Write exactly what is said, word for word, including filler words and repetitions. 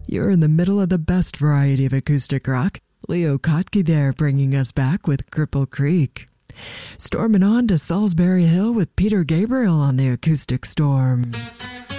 You're in the middle of the best variety of acoustic rock. Leo Kottke there, bringing us back with Cripple Creek. Storming on to Salisbury Hill with Peter Gabriel on the Acoustic Storm.